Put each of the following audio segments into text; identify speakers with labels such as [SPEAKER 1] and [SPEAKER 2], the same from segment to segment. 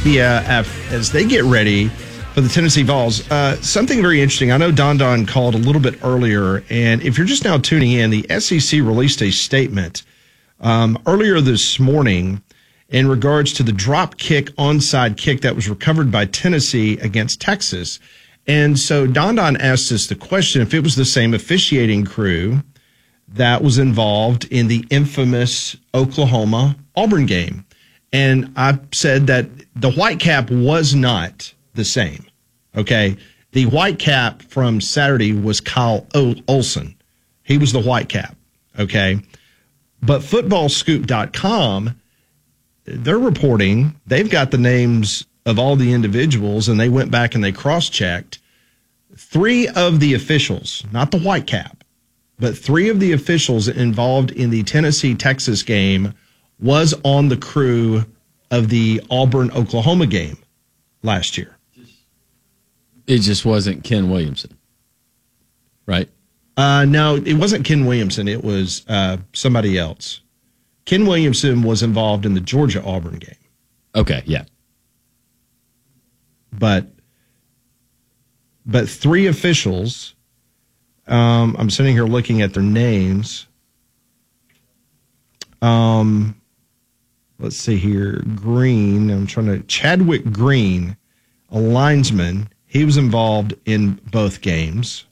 [SPEAKER 1] as they get ready for the Tennessee Vols. Something very interesting. I know Don called a little bit earlier, and if you're just now tuning in, the SEC released a statement earlier this morning in regards to the drop kick, onside kick that was recovered by Tennessee against Texas. And so Don asked us the question if it was the same officiating crew that was involved in the infamous Oklahoma-Auburn game. And I said that the white cap was not the same. Okay. The white cap from Saturday was Kyle Olson. He was the white cap. Okay. But footballscoop.com, they're reporting they've got the names of all the individuals, and they went back and they cross-checked. 3 of the officials, not the white cap, but 3 of the officials involved in the Tennessee-Texas game was on the crew of the Auburn-Oklahoma game last year.
[SPEAKER 2] It just wasn't Ken Williamson, right?
[SPEAKER 1] No, it wasn't Ken Williamson. It was somebody else. Ken Williamson was involved in the Georgia-Auburn game.
[SPEAKER 2] Okay, yeah.
[SPEAKER 1] But 3 officials, I'm sitting here looking at their names. Let's see here. Chadwick Green, a linesman. He was involved in both games.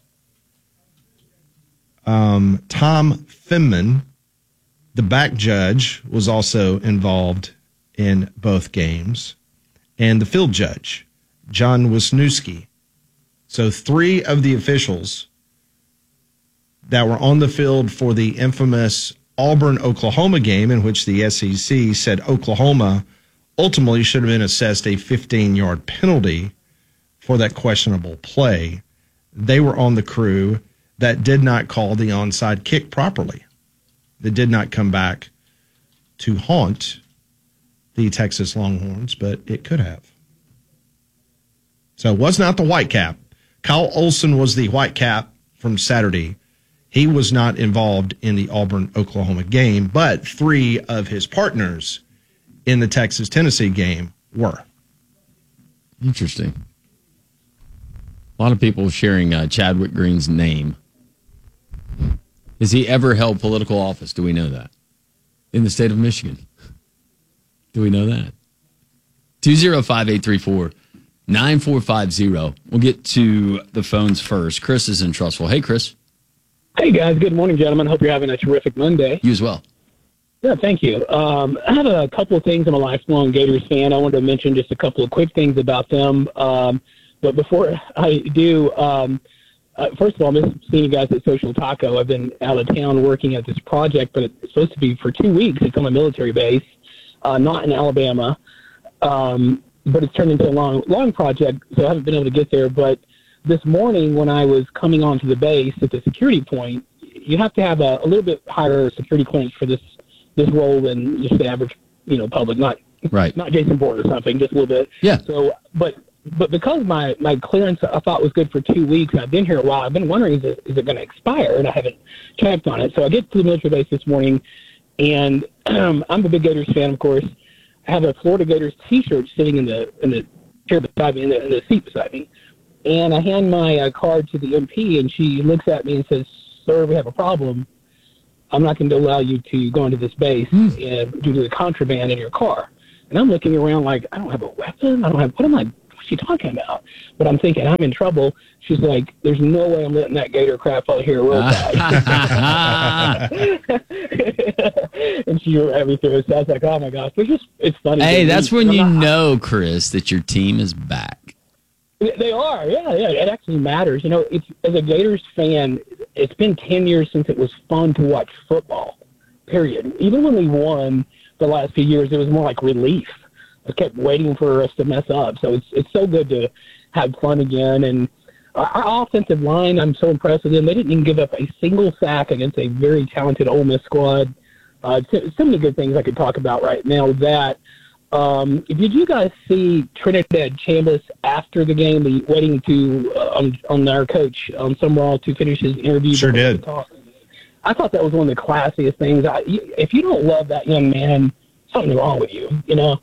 [SPEAKER 1] Tom Finman, the back judge, was also involved in both games. And the field judge, John Wisniewski. So 3 of the officials that were on the field for the infamous Auburn-Oklahoma game, in which the SEC said Oklahoma ultimately should have been assessed a 15-yard penalty for that questionable play. They were on the crew that did not call the onside kick properly. They did not come back to haunt the Texas Longhorns, but it could have. So it was not the white cap. Kyle Olson was the white cap from Saturday. He was not involved in the Auburn-Oklahoma game, but 3 of his partners in the Texas-Tennessee game were.
[SPEAKER 2] Interesting. A lot of people sharing Chadwick Green's name. Has he ever held political office? Do we know that? In the state of Michigan? Do we know that? 205-834-9450. We'll get to the phones first. Chris is in Trussville. Hey, Chris.
[SPEAKER 3] Hey, guys. Good morning, gentlemen. Hope you're having a terrific Monday.
[SPEAKER 2] You as well.
[SPEAKER 3] Yeah, thank you. I have a couple of things. I'm a lifelong Gators fan. I wanted to mention just a couple of quick things about them. But before I do, first of all, I'm seeing you guys at Social Taco. I've been out of town working at this project, but it's supposed to be for 2 weeks. It's on a military base, not in Alabama. But it's turned into a long project, so I haven't been able to get there. But this morning when I was coming onto the base at the security point, you have to have a little bit higher security clearance for this role than just the average, public, not Jason Bourne or something, just a little bit.
[SPEAKER 2] Yeah.
[SPEAKER 3] So, but because my clearance I thought was good for 2 weeks, and I've been here a while, I've been wondering, is it going to expire? And I haven't checked on it. So I get to the military base this morning, and I'm a big Gators fan, of course. I have a Florida Gators T-shirt sitting in the chair beside me, in the seat beside me. And I hand my card to the MP, and she looks at me and says, "Sir, we have a problem. I'm not going to allow you to go into this base due to the contraband in your car." And I'm looking around like, I don't have a weapon. What's she talking about? But I'm thinking, I'm in trouble. She's like, "There's no way I'm letting that Gator crap out here real fast." And she ran me through it. So I was like, oh my gosh. It's funny.
[SPEAKER 2] Hey, that's when you know, Chris, that your team is back.
[SPEAKER 3] They are, yeah. It actually matters. As a Gators fan, it's been 10 years since it was fun to watch football, period. Even when we won the last few years, it was more like relief. I kept waiting for us to mess up. So it's so good to have fun again. And our offensive line, I'm so impressed with them. They didn't even give up a single sack against a very talented Ole Miss squad. So many good things I could talk about right now with that. Did you guys see Trinidad Chambliss after the game, waiting to on our coach Summerall to finish his interview?
[SPEAKER 1] Sure did.
[SPEAKER 3] I thought that was one of the classiest things. If you don't love that young man, something's wrong with you,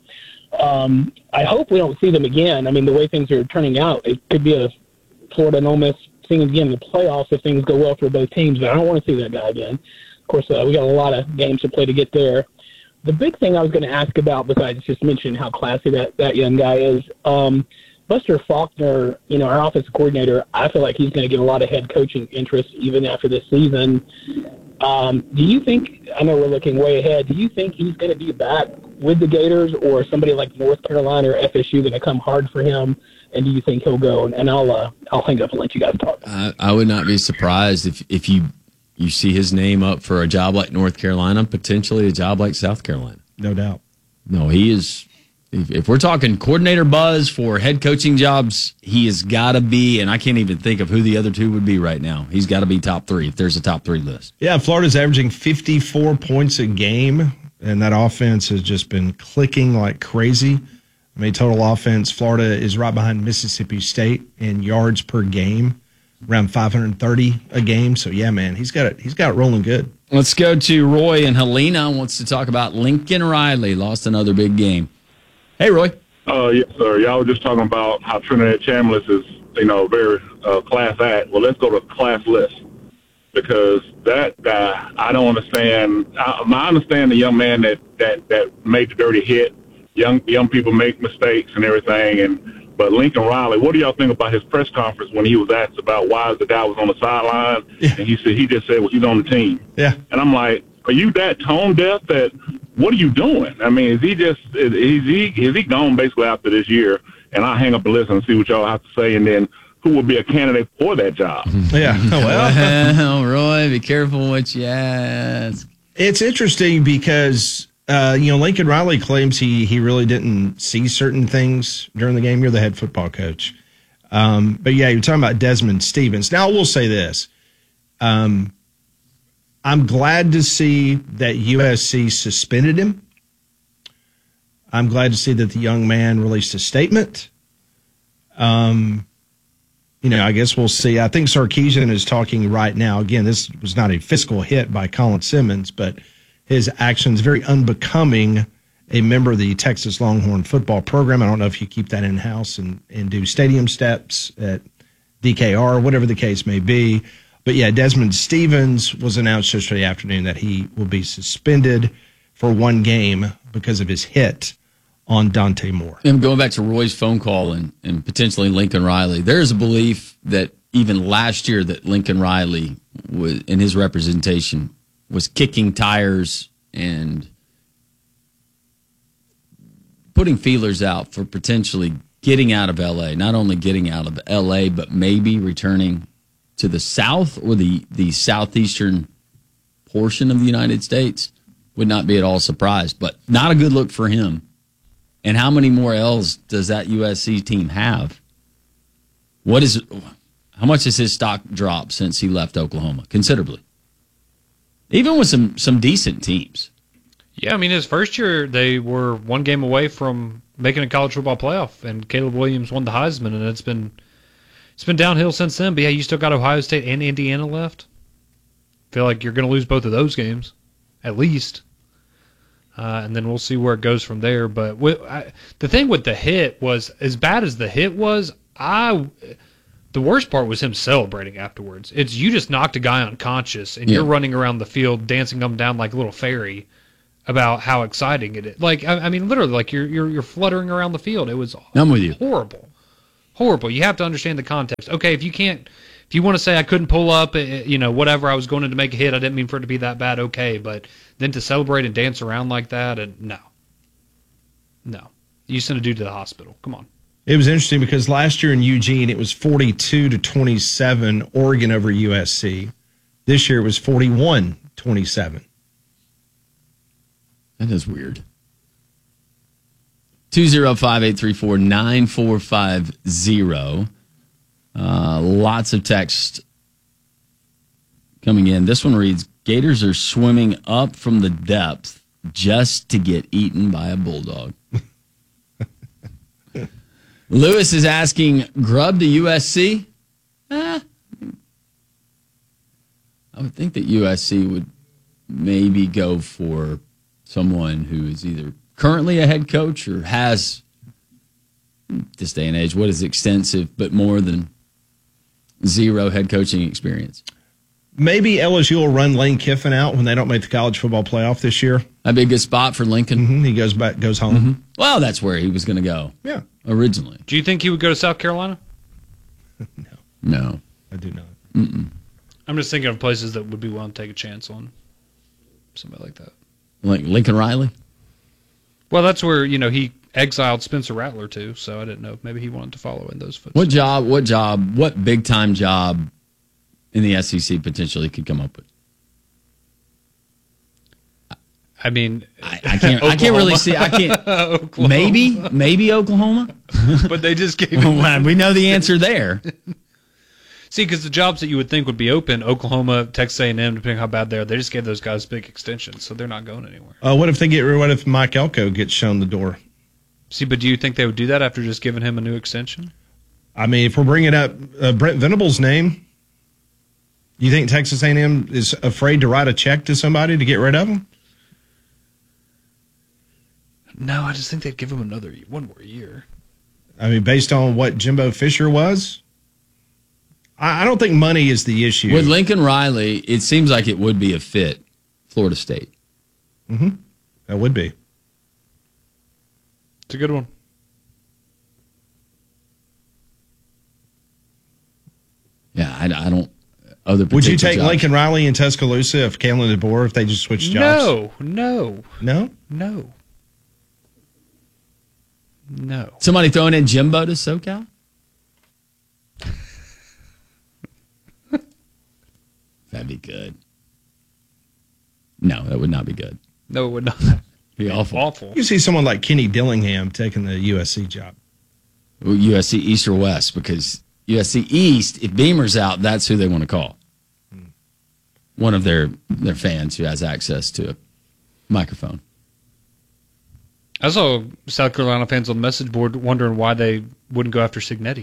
[SPEAKER 3] I hope we don't see them again. I mean, the way things are turning out, it could be a Florida and Ole Miss thing again in the playoffs if things go well for both teams. But I don't want to see that guy again. Of course, we got a lot of games to play to get there. The big thing I was going to ask about, besides just mentioning how classy that young guy is, Buster Faulkner, our offensive coordinator, I feel like he's going to get a lot of head coaching interest even after this season. Do you think, I know we're looking way ahead, do you think he's going to be back with the Gators, or somebody like North Carolina or FSU going to come hard for him? And do you think he'll go? And I'll hang up and let you guys talk.
[SPEAKER 2] I would not be surprised if you see his name up for a job like North Carolina, potentially a job like South Carolina.
[SPEAKER 1] No doubt.
[SPEAKER 2] No, he is. If we're talking coordinator buzz for head coaching jobs, he has got to be, and I can't even think of who the other two would be right now. He's got to be top three if there's a top three list.
[SPEAKER 1] Yeah, Florida's averaging 54 points a game, and that offense has just been clicking like crazy. I mean, total offense, Florida is right behind Mississippi State in yards per game, around 530 a game. So, yeah, man, he's got it rolling good.
[SPEAKER 2] Let's go to Roy in Helena. Wants to talk about Lincoln Riley. Lost another big game. Hey, Roy.
[SPEAKER 4] Yes, sir. Y'all were just talking about how Trinidad Chambliss is, very class act. Well, let's go to classless, because that guy, I don't understand. I understand the young man that made the dirty hit. Young people make mistakes and everything. But Lincoln Riley, what do y'all think about his press conference when he was asked about why the guy was on the sideline? Yeah. And he just said, well, he's on the team.
[SPEAKER 1] Yeah.
[SPEAKER 4] And I'm like, are you that tone deaf that what are you doing? I mean, is he gone basically after this year? And I'll hang up and listen and see what y'all have to say, and then who will be a candidate for that job?
[SPEAKER 1] Yeah.
[SPEAKER 2] Well, Roy, be careful what you ask.
[SPEAKER 1] It's interesting because, Lincoln Riley claims he really didn't see certain things during the game. You're the head football coach. But, yeah, you're talking about Desmond Stevens. Now, I will say this. I'm glad to see that USC suspended him. I'm glad to see that the young man released a statement. I guess we'll see. I think Sarkisian is talking right now. Again, this was not a fiscal hit by Colin Simmons, but his actions very unbecoming a member of the Texas Longhorn football program. I don't know if you keep that in-house and do stadium steps at DKR, whatever the case may be. But, yeah, Desmond Stevens was announced yesterday afternoon that he will be suspended for one game because of his hit on Dante Moore.
[SPEAKER 2] And going back to Roy's phone call and potentially Lincoln Riley, there's a belief that even last year that Lincoln Riley was, in his representation, was kicking tires and putting feelers out for potentially getting out of L.A., not only getting out of L.A., but maybe returning to the South or the southeastern portion of the United States. Would not be at all surprised, but not a good look for him. And how many more L's does that USC team have? How much has his stock dropped since he left Oklahoma? Considerably. Even with some decent teams.
[SPEAKER 5] Yeah, I mean, his first year, they were one game away from making a college football playoff, and Caleb Williams won the Heisman, and it's been downhill since then. But yeah, you still got Ohio State and Indiana left. Feel like you're going to lose both of those games, at least. And then we'll see where it goes from there. But the thing with the hit was, as bad as the hit was, the worst part was him celebrating afterwards. It's you just knocked a guy unconscious, and you're running around the field dancing up and down like a little fairy about how exciting it is. Like, I mean, literally, like you're fluttering around the field. It was
[SPEAKER 2] I'm with you.
[SPEAKER 5] Horrible. You have to understand the context. Okay, if you want to say I couldn't pull up, whatever, I was going in to make a hit, I didn't mean for it to be that bad, okay, but then to celebrate and dance around like that, and no. You send a dude to the hospital. Come on.
[SPEAKER 1] It was interesting because last year in Eugene, it was 42-27 Oregon over USC. This year it was 41-27.
[SPEAKER 2] That is weird. 205-834-9450. Lots of text coming in. This one reads, Gators are swimming up from the depth just to get eaten by a bulldog. Lewis is asking, Grubb to USC? I would think that USC would maybe go for someone who is either currently a head coach or has, this day and age, what is extensive but more than zero head coaching experience?
[SPEAKER 1] Maybe LSU will run Lane Kiffin out when they don't make the college football playoff this year.
[SPEAKER 2] That'd be a good spot for Lincoln.
[SPEAKER 1] He goes home.
[SPEAKER 2] Well, that's where he was going to go.
[SPEAKER 1] Yeah.
[SPEAKER 2] Originally.
[SPEAKER 5] Do you think he would go to South Carolina?
[SPEAKER 2] No.
[SPEAKER 1] I do not.
[SPEAKER 5] I'm just thinking of places that would be willing to take a chance on somebody like that.
[SPEAKER 2] Like Lincoln Riley?
[SPEAKER 5] Well, that's where, he exiled Spencer Rattler too, so I didn't know. Maybe he wanted to follow in those footsteps.
[SPEAKER 2] What big-time job in the SEC potentially could come up with?
[SPEAKER 5] I mean,
[SPEAKER 2] I can't really see. I can't. Maybe Oklahoma.
[SPEAKER 5] But they just gave him.
[SPEAKER 2] Well, we know the answer there.
[SPEAKER 5] See, because the jobs that you would think would be open, Oklahoma, Texas A&M, depending on how bad they are, they just gave those guys big extensions, so they're not going anywhere.
[SPEAKER 1] What if Mike Elko gets shown the door?
[SPEAKER 5] See, but do you think they would do that after just giving him a new extension?
[SPEAKER 1] I mean, if we're bringing up Brent Venables' name, you think Texas A&M is afraid to write a check to somebody to get rid of him?
[SPEAKER 5] No, I just think they'd give him one more year.
[SPEAKER 1] I mean, based on what Jimbo Fisher was? I don't think money is the issue.
[SPEAKER 2] With Lincoln Riley, it seems like it would be a fit, Florida State.
[SPEAKER 1] That would be.
[SPEAKER 5] It's a good one.
[SPEAKER 2] Yeah, I don't. Other
[SPEAKER 1] would you take
[SPEAKER 2] jobs.
[SPEAKER 1] Lincoln Riley and Tuscaloosa if Kalen DeBoer if they just switched jobs?
[SPEAKER 5] No.
[SPEAKER 2] Somebody throwing in Jimbo to SoCal? That'd be good. No, that would not be good.
[SPEAKER 5] No, it would not.
[SPEAKER 2] Be awful.
[SPEAKER 1] You see someone like Kenny Dillingham taking the USC job.
[SPEAKER 2] Well, USC East or West, because USC East, if Beamer's out, that's who they want to call. One of their fans who has access to a microphone.
[SPEAKER 5] I saw South Carolina fans on the message board wondering why they wouldn't go after Signetti.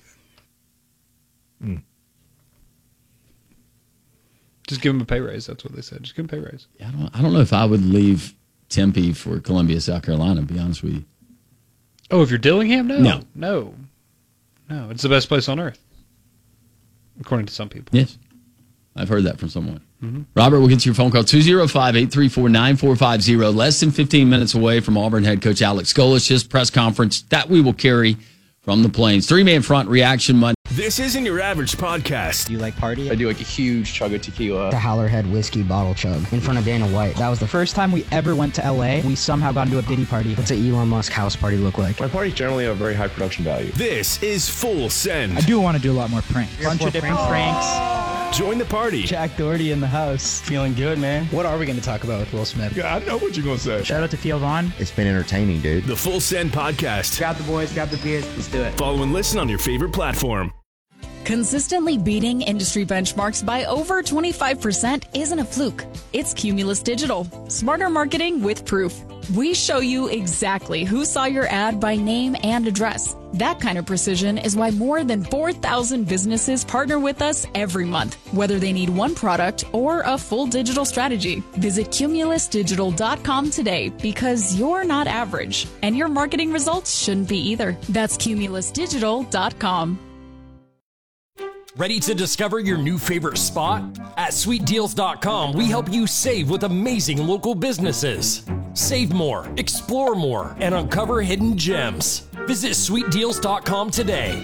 [SPEAKER 5] Just give him a pay raise. That's what they said. Just give him a pay raise.
[SPEAKER 2] I don't know if I would leave Tempe for Columbia, South Carolina, to be honest with you.
[SPEAKER 5] Oh, if you're Dillingham?
[SPEAKER 2] No.
[SPEAKER 5] It's the best place on earth, according to some people.
[SPEAKER 2] Yes. I've heard that from someone. Robert, we'll get to your phone call. 205-834-9450. Less than 15 minutes away from Auburn head coach Alex Golesh, his press conference that we will carry from the Plains. Three-man front reaction Monday.
[SPEAKER 6] This isn't your average podcast.
[SPEAKER 7] Do you like party?
[SPEAKER 8] I do like a huge chug of tequila.
[SPEAKER 7] The Howlerhead whiskey bottle chug in front of Dana White. That was the first time we ever went to LA. We somehow got into a Diddy party. What's an Elon Musk house party look like?
[SPEAKER 8] My parties generally have a very high production value.
[SPEAKER 6] This is Full Send.
[SPEAKER 9] I do want to do a lot more pranks. Bunch of different pranks.
[SPEAKER 6] Join the party.
[SPEAKER 9] Jack Doherty in the house.
[SPEAKER 7] Feeling good, man. What are we going to talk about with Will Smith?
[SPEAKER 8] Yeah, I know what you're going to say.
[SPEAKER 9] Shout out to Theo Vaughn.
[SPEAKER 10] It's been entertaining, dude.
[SPEAKER 6] The Full Send podcast.
[SPEAKER 9] Grab the boys, grab the beers, let's do it.
[SPEAKER 6] Follow and listen on your favorite platform.
[SPEAKER 11] Consistently beating industry benchmarks by over 25% isn't a fluke. It's Cumulus Digital. Smarter marketing with proof. We show you exactly who saw your ad by name and address. That kind of precision is why more than 4,000 businesses partner with us every month, whether they need one product or a full digital strategy. Visit cumulusdigital.com today because you're not average, and your marketing results shouldn't be either. That's cumulusdigital.com.
[SPEAKER 12] Ready to discover your new favorite spot? At sweetdeals.com, we help you save with amazing local businesses. Save more, explore more, and uncover hidden gems. Visit sweetdeals.com today.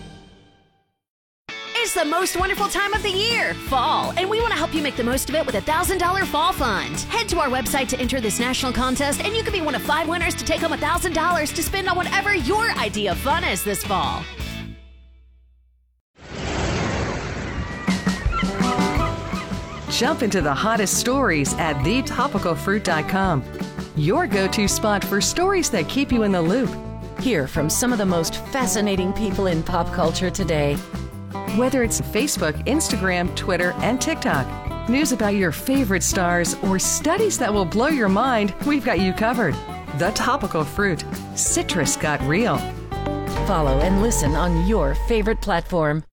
[SPEAKER 13] It's the most wonderful time of the year, fall, and we want to help you make the most of it with a $1,000 fall fund. Head to our website to enter this national contest, and you could be one of 5 winners to take home $1,000 to spend on whatever your idea of fun is this fall.
[SPEAKER 14] Jump into the hottest stories at thetopicalfruit.com. Your go-to spot for stories that keep you in the loop.
[SPEAKER 15] Hear from some of the most fascinating people in pop culture today.
[SPEAKER 14] Whether it's Facebook, Instagram, Twitter, and TikTok, news about your favorite stars, or studies that will blow your mind, we've got you covered. The Topical Fruit. Citrus got real.
[SPEAKER 15] Follow and listen on your favorite platform.